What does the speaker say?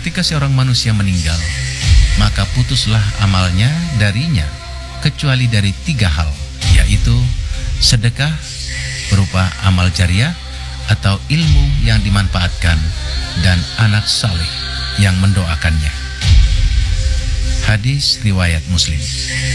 ketika seorang manusia meninggal, maka putuslah amalnya darinya, kecuali dari 3 hal, yaitu sedekah berupa amal jariah atau ilmu yang dimanfaatkan, dan anak saleh yang mendoakannya. Hadis riwayat Muslim.